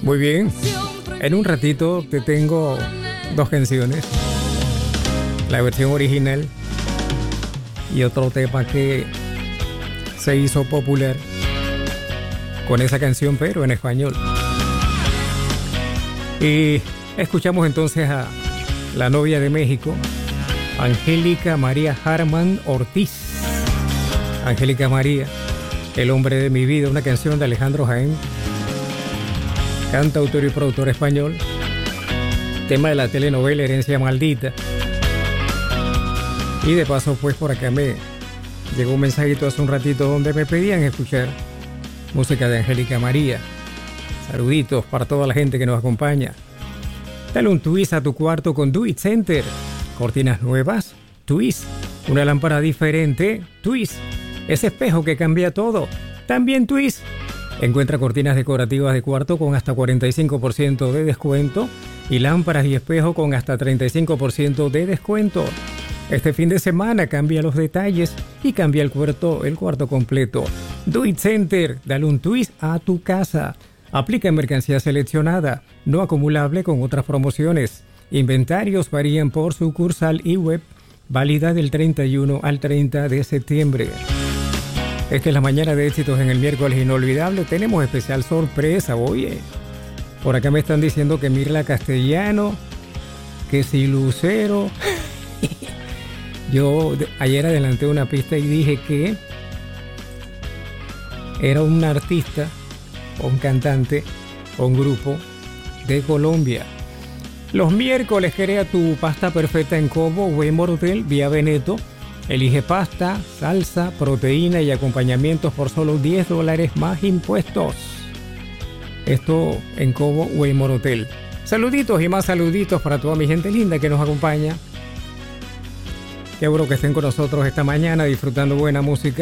Muy bien. En un ratito te tengo dos canciones. La versión original y otro tema que se hizo popular con esa canción, pero en español. Y escuchamos entonces a la novia de México, Angélica María Harman Ortiz. Angélica María, el hombre de mi vida, una canción de Alejandro Jaén, cantautor y productor español, tema de la telenovela Herencia Maldita. Y de paso, pues por acá me llegó un mensajito hace un ratito donde me pedían escuchar música de Angélica María. Saluditos para toda la gente que nos acompaña. Dale un twist a tu cuarto con Do It Center. Cortinas nuevas, twist. Una lámpara diferente, twist. Ese espejo que cambia todo, también twist. Encuentra cortinas decorativas de cuarto con hasta 45% de descuento y lámparas y espejo con hasta 35% de descuento. Este fin de semana cambia los detalles y cambia el cuarto completo. Do It Center, dale un twist a tu casa. Aplica en mercancía seleccionada, no acumulable con otras promociones. Inventarios varían por sucursal y web, válida del 31 al 30 de septiembre. Esta es la mañana de éxitos en el miércoles inolvidable. Tenemos especial sorpresa, oye. Por acá me están diciendo que Mirla Castellano, que si Lucero. Yo ayer adelanté una pista y dije que era un artista, o un cantante, o un grupo de Colombia. Los miércoles crea tu pasta perfecta en Cobo o en Morotel vía Veneto. Elige pasta, salsa, proteína y acompañamientos por solo $10 más impuestos. Esto en Cobo o en Morotel. Saluditos y más saluditos para toda mi gente linda que nos acompaña. Qué bueno que estén con nosotros esta mañana disfrutando buena música.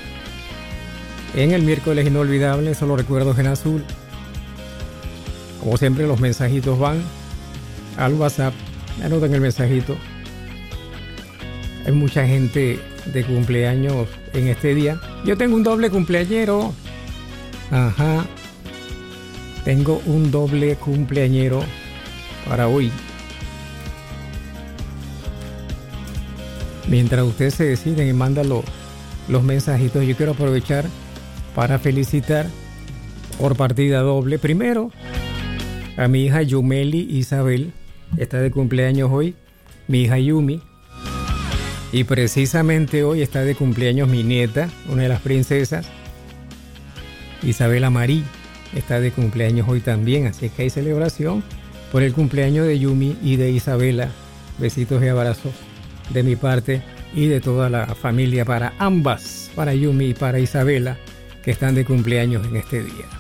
En el miércoles inolvidable, solo recuerdos en azul. Como siempre, los mensajitos van al WhatsApp. Anoten el mensajito. Hay mucha gente de cumpleaños en este día. Yo tengo un doble cumpleañero. Ajá. Tengo un doble cumpleañero para hoy. Mientras ustedes se deciden y mandan los mensajitos, yo quiero aprovechar para felicitar por partida doble. Primero, a mi hija Yumeli Isabel. Está de cumpleaños hoy. Mi hija Yumi. Y precisamente hoy está de cumpleaños mi nieta, una de las princesas, Isabela Marí. Está de cumpleaños hoy también, así que hay celebración por el cumpleaños de Yumi y de Isabela. Besitos y abrazos de mi parte y de toda la familia para ambas, para Yumi y para Isabela, que están de cumpleaños en este día.